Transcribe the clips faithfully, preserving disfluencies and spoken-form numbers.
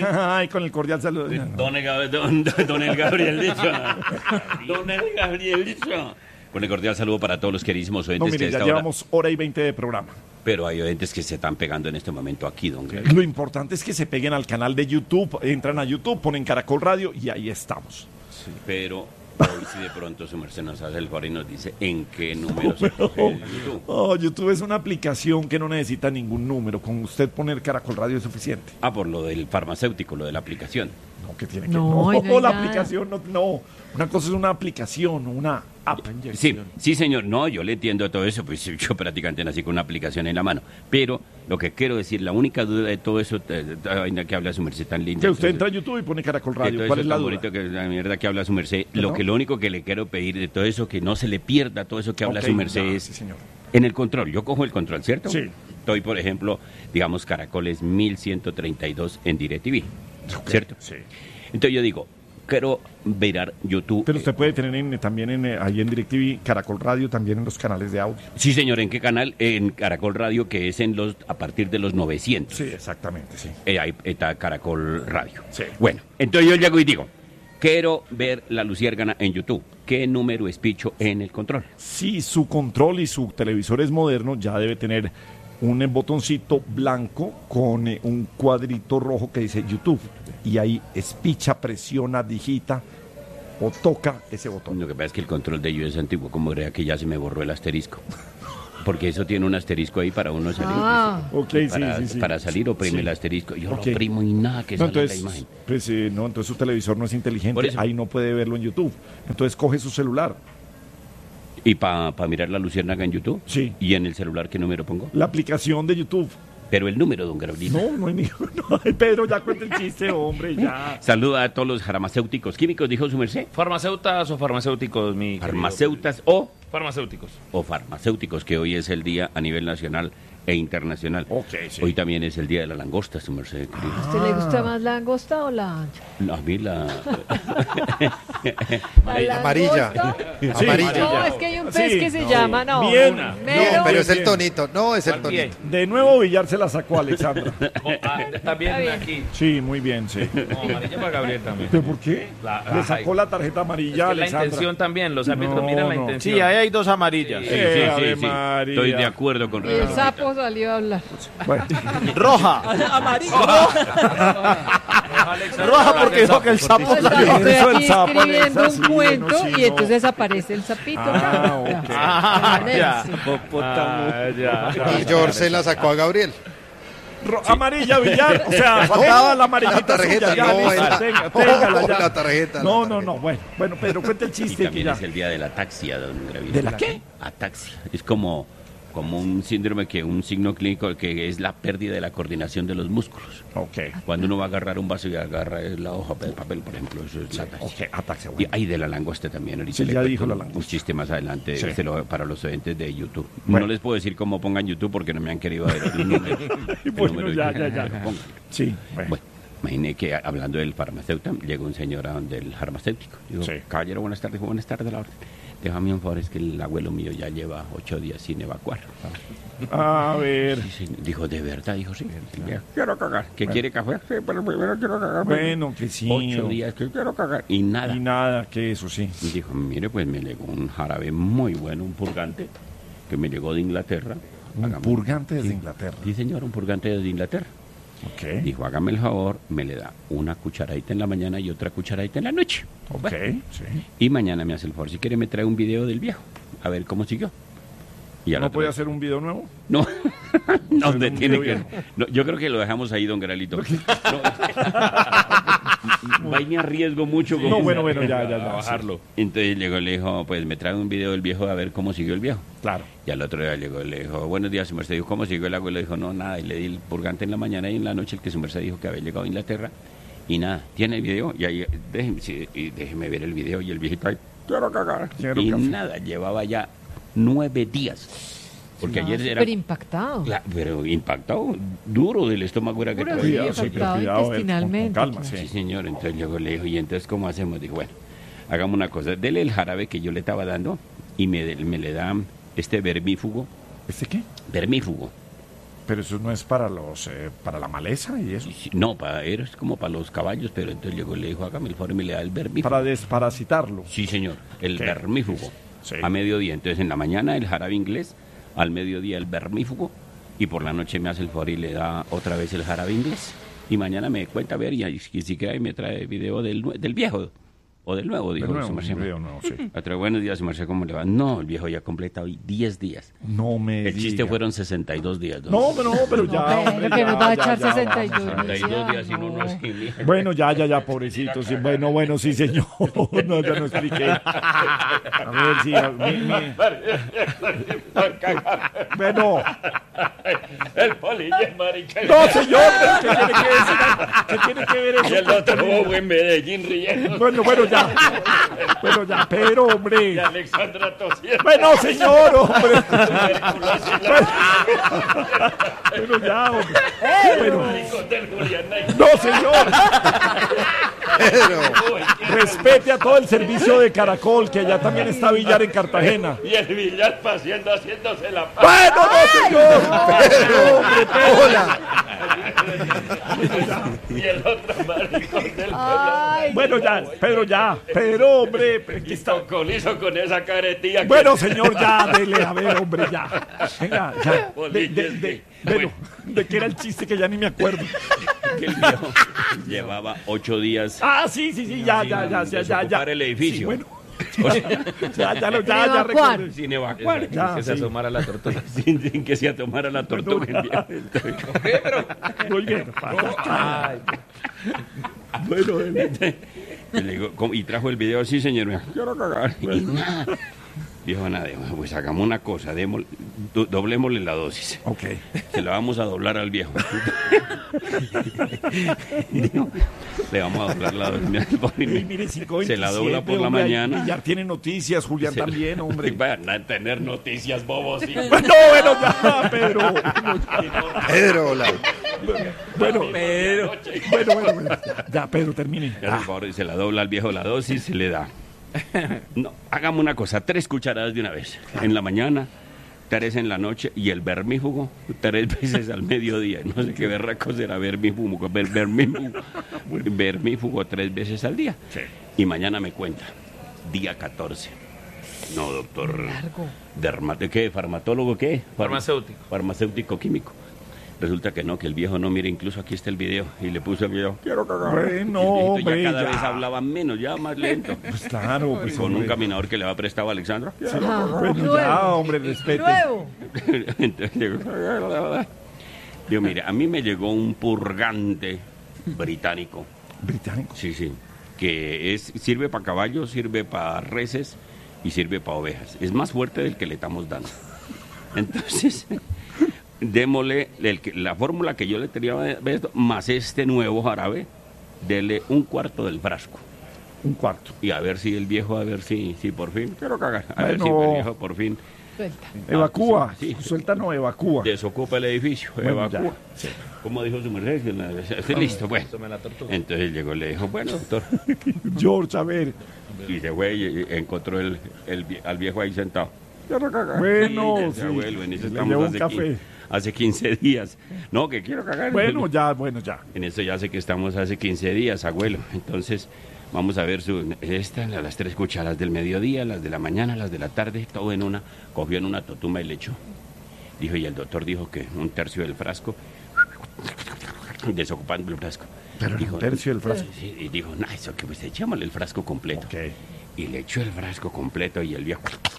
Ay, con el cordial saludo. Don, el, don, don el Gabriel dicho. Don el Gabriel dicho. Con el cordial saludo para todos los queridísimos oyentes. No, mire, que ya esta llevamos hora... hora y veinte de programa. Pero hay oyentes que se están pegando en este momento aquí, don Gabriel. Lo importante es que se peguen al canal de YouTube, entran a YouTube, ponen Caracol Radio y ahí estamos. Sí, pero hoy si de pronto su merced nos hace el favor y nos dice en qué número se coge el YouTube. Oh, YouTube es una aplicación que no necesita ningún número. Con usted poner Caracol Radio es suficiente. Ah, por lo del farmacéutico, lo de la aplicación. No, que tiene que... No, No, no hay la nada. aplicación no, no. Una cosa es una aplicación, una app. Sí, sí, señor. No, yo le entiendo todo eso, pues yo prácticamente nací con una aplicación en la mano. Pero lo que quiero decir, la única duda de todo eso, eh, la vaina que habla su merced tan linda. Que usted entonces, entra a YouTube y pone Caracol que Radio. todo ¿Cuál eso es la tan duda? bonito que la mierda que habla su merced. ¿Que Lo no? que lo único que le quiero pedir de todo eso, que no se le pierda todo eso que habla Ok, su merced ya, es sí, señor. en el control. Yo cojo el control, ¿cierto? Sí. Estoy, por ejemplo, digamos, Caracoles mil ciento treinta y dos en DirecTV, Ok, ¿cierto? Sí. Entonces yo digo, quiero mirar YouTube. Pero usted puede tener en- también en, eh, ahí en DirecTV, Caracol Radio, también en los canales de audio. Sí, señor, ¿en qué canal? En Caracol Radio, que es en los a partir de los novecientos. Sí, exactamente, sí. Eh, ahí está Caracol Radio. Sí. Bueno, entonces yo llego y digo, quiero ver La Luciérgana en YouTube. ¿Qué número es picho en el control? Si su control y su televisor es moderno, ya debe tener un eh, botoncito blanco con eh, un cuadrito rojo que dice YouTube. Y ahí espicha, presiona, digita o toca ese botón. Lo que pasa es que el control de ellos es antiguo, como crea que ya se me borró el asterisco. Porque eso tiene un asterisco ahí para uno salir. Ah. Ok, sí, para, sí, sí. para salir oprime Sí. el asterisco. Yo Ok. lo oprimo y nada que No, sale entonces, la imagen. pues, eh, no, entonces su televisor no es Por inteligente, eso. ahí no puede verlo en YouTube. Entonces coge su celular. ¿Y para mirar La Luciérnaga en YouTube? Sí. ¿Y en el celular qué número pongo? La aplicación de YouTube. Pero el número, don Gabrielito. No, no hay ninguno. No, ay, Pedro, ya cuenta el chiste, hombre, ya. Saluda a todos los farmacéuticos químicos, dijo su merced. Farmacéutas o farmacéuticos, mi querido. Farmacéutas o, Farmacéuticos. o farmacéuticos, que hoy es el día a nivel nacional e internacional. Ok, sí. Hoy también es el día de la langosta, su merced. querido. ¿A usted le gusta más la angosta o la ancha? No, a mí la... ¿La Amarilla. langosta? Sí. Amarilla. No, es que hay un pez Sí, que se no. llama, no. Bien. una. No, Mero. No, pero es el bien. tonito. No, es el ¿Cuál pie? tonito. De nuevo Villar se la sacó Alexandra. Oh, ah, está bien Está bien. aquí. Sí, muy bien, sí. No, amarilla para Gabriel también. ¿Pero por qué? La- Le ay. sacó la tarjeta Es amarilla que a la Alexandra. intención también, los árbitros No, miran la no. intención. Sí, ahí hay dos amarillas. Sí, Eh, sí, sí, Ave sí. María. Estoy de acuerdo con Y el Ricardo. sapo salió a hablar. Bueno, Roja. Roja porque dijo que el sapo Estoy salió. Eso el aquí sapo, escribiendo Alexa, un sí, cuento bueno, sí, y no. entonces aparece el sapito. Ah, Ya. ok. Ah, ya. Sí. Ah, ya. Y George se la sacó a Gabriel. ro- amarilla Villar, o sea, faltaba la amarillita La tarjeta, suya, ya, no, listo, la- tenga, téngala ya. la tarjeta, la No, no, tarjeta. no, bueno, bueno, Pedro, cuenta el Y chiste que también ya. es el día de la ataxia, don Gabriel. ¿De la qué? Ataxia. Es como, como un síndrome, que un signo clínico que es la pérdida de la coordinación de los músculos. Ok, Cuando uno va a agarrar un vaso y agarra la hoja de papel, por ejemplo, eso es la ataxia. ok, ataxia, Y bueno. hay de la langosta también. Ahorita Sí, le ya cuento dijo la un- langosta. Un chiste más adelante Sí. este lo- para los oyentes de YouTube. Bueno. No les puedo decir cómo pongan YouTube porque no me han querido ver el número. el Bueno, número ya, que- ya, ya. que pongan. Sí, bueno. Bueno, imaginé que hablando del farmacéutico, llegó un señor a donde el farmacéutico. Dijo, Sí. caballero, buenas tardes. Dijo, buenas tardes, la orden. Déjame un favor, es que el abuelo mío ya lleva ocho días sin evacuar. A ver, Sí, sí. Dijo, ¿de verdad? Dijo, sí. Ya, quiero cagar. ¿Que quiere café? Sí, pero primero quiero cagar. bueno, que sí. Ocho días que quiero cagar. Y nada. Y nada, que eso sí. Y dijo, mire, pues me llegó un jarabe muy bueno, un purgante, que me llegó de Inglaterra. Un Hágame- purgante desde Sí. Inglaterra. Sí, señor, un purgante desde Inglaterra. Ok, Dijo, hágame el favor, me le da una cucharadita en la mañana y otra cucharadita en la noche. ok, sí. Y mañana me hace el favor, si quiere me trae un video del viejo, a ver cómo siguió. Y ya ¿No lo puede trae. hacer un video nuevo? No, no, un de- tiene video que, viejo. no, yo creo que lo dejamos ahí, don Garalito. No, ahí me arriesgo mucho con No, bueno, bueno, ya, ya, A ya. bajarlo. Entonces llegó y le dijo, pues me trae un video del viejo a ver cómo siguió el viejo. Claro. Y al otro día llegó y le dijo, buenos días, su merced. Dijo, ¿cómo siguió el abuelo? Dijo, no, nada. Y le di el purgante en la mañana y en la noche el que su merced dijo que había llegado a Inglaterra. Y nada, tiene el video. Y ahí, déjeme, sí, y déjeme ver el video. Y el viejito ahí, quiero cagar. Quiero y café. nada, llevaba ya nueve días. Porque No, ayer era... súper impactado. Cla- pero impactado, duro del estómago era que Duro, traía. sí, Cuidado, sí, afectado cuidado, eh, con- con intestinalmente, calma, claro. Sí, sí. señor. Entonces luego le dijo, ¿y entonces cómo hacemos? Dijo, bueno, hagamos una cosa. Dele el jarabe que yo le estaba dando y me, me le da este vermífugo. ¿Este qué? Vermífugo. Pero eso no es para los eh, para la maleza y eso. Sí, no, para, era como para los caballos, pero entonces llegó y le dijo, hágame el favor y me le da el vermífugo. Para desparasitarlo. Sí, señor, el ¿Qué? vermífugo. Sí. A mediodía, entonces en la mañana el jarabe inglés, al mediodía el vermífugo, y por la noche me hace el favor y le da otra vez el jarabe inglés. Y mañana me cuenta a ver, y, y si quiere me trae video del, nue- del viejo, o del nuevo, dijo De nuevo, su merced. video nuevo, sí. A traer, buenos días, su merced, ¿cómo le va? No, el viejo ya completa hoy diez días. No me El chiste diga. fueron sesenta y dos días. ¿no? No, pero no, pero ya. pero hombre, que ya, nos va a ya, echar ya, sesenta y dos. sesenta y dos días y no, no No. es que- Bueno, ya, ya, ya, pobrecito. Sí, bueno, bueno, sí, señor. No, ya no expliqué. A ver, sí. a- mi- mi- Bueno, El polilla, marica. no, señor. ¿Qué tiene que decir? ¿Qué tiene que ver Y el eso? otro bobo en Medellín riendo. Bueno, bueno, ya. Bueno, ya, pero, hombre. Y Alexandra tosiendo. Bueno, señor, hombre. Bueno, ya, hombre. Bueno, no, señor. Pedro, Respete a todo el servicio de Caracol, que allá también está Villar en Cartagena. Y el billar paseando, haciéndose la paz. Bueno, no, señor. No, hombre, pero- hola. Y el otro maricón del Ay, Bueno, ya, Pedro, ya. Pero, hombre, aquí está. con hizo con esa caretilla. que- Bueno, señor, ya, dele, a ver, hombre, ya. Venga, ya. De, de, de, bueno, de que era el chiste que ya ni me acuerdo. que el viejo llevaba ocho días Ah, sí, sí, sí, ya, ya, ya, ya, ya, ya. desocupar el edificio. Sí, bueno. Ya, ya, lo- ya, ya Evacuar. recuerdo. sin evacuar, Ya, que se sí. asomara la tortuga. sin, sin que se tomara la tortuga. el viejo. Muy bien. Ay, Bueno, eh, Y le digo, ¿cómo? Y trajo el video, sí, señor. me- Quiero cagar. Y nada. Dijo, nada, pues hagamos una cosa, démosle- do- doblémosle la dosis. ok. Se la vamos a doblar al viejo. Dijo, le vamos a doblar la dosis. Mira, el pobre, Y mire, cinco se la dobla por veintisiete, la hombre, mañana. Y ya tiene noticias, Julián Se- también, hombre. Van a tener noticias, bobos. sí. Bueno, bueno, ya, Pedro. Pedro, hola. Bueno, bueno, bueno, bueno. Ya, Pedro, termine. Ya, por favor, se la dobla al viejo la dosis, se le da. No, hagamos una cosa, tres cucharadas de una vez. En la mañana, tres en la noche y el vermífugo tres veces al mediodía. No sé qué berraco será vermífugo, ver, vermífugo, vermífugo tres veces al día. Sí. Y mañana me cuenta, día catorce. No, doctor. largo. Dermate, ¿qué? ¿Farmatólogo qué? Farm- Farmacéutico. Farmacéutico químico. Resulta que no, que el viejo no, mire, incluso aquí está el video. Y le puso el video, quiero cagar. Bueno, Y el viejito hombre, ya cada ya. vez hablaba menos, ya más lento. Pues claro, pues Con un hombre. caminador que le va prestado a Alexandra. Ah, Bueno, nuevo. ya, hombre, respete. Nuevo. Entonces digo, digo, mire, a mí me llegó un purgante británico. Británico. Sí, sí. Que es, sirve para caballos, sirve para reses y sirve para ovejas. Es más fuerte del que le estamos dando. Entonces, démosle el que- la fórmula que yo le tenía de esto, más este nuevo jarabe, dele un cuarto del frasco. Un cuarto. Y a ver si el viejo, a ver si, si por fin, quiero cagar, a ver si Bueno. el viejo por fin Suelta. Evacúa. sí, sí. Suelta no, evacúa. desocupa el edificio, Bueno, ya. evacúa. Sí. Como dijo su merced, estoy listo, bueno. tome la tortuga. Entonces llegó y le dijo, bueno, doctor. George, a ver. Y se fue y encontró el, el vie- al viejo ahí sentado. Bueno, Y ya sí. se vuelve, en eso Le estamos llevo un hace, café. quin- hace quince días. No, que quiero cagar. Bueno, ya, bueno, ya. En esto ya sé que estamos hace quince días, abuelo. Entonces, vamos a ver su, esta, las tres cucharas del mediodía, las de la mañana, las de la tarde, todo en una. Cogió en una totuma y le echó. Dijo, y el doctor dijo que un tercio del frasco, desocupando el frasco. Pero dijo, un tercio del frasco. Sí, y dijo, no, eso que pues echémosle el frasco completo. Ok. Y le echó el frasco completo y el viejo.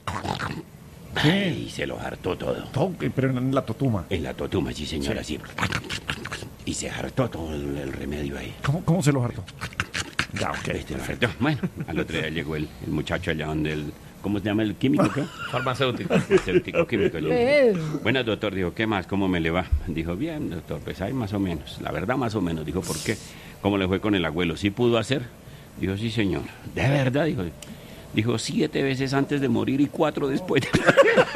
¿Qué? Y se lo hartó todo. Toque, pero en la totuma. En la totuma, sí, señora, sí. Y se hartó todo el, el remedio ahí. ¿Cómo, cómo se lo hartó? Ya, ok. Este, perfecto. Bueno, al otro día llegó el, el muchacho allá donde el... ¿Cómo se llama el químico? ¿Qué? Farmacéutico. Farmacéutico químico. Le dijo, Pedro. bueno, doctor, dijo, ¿qué más? ¿Cómo me le va? Dijo, bien, doctor, pues hay más o menos. La verdad, más o menos. Dijo, ¿por qué? ¿Cómo le fue con el abuelo? ¿Sí pudo hacer? Dijo, sí, señor. ¿De verdad? Dijo, dijo siete veces antes de morir y cuatro después.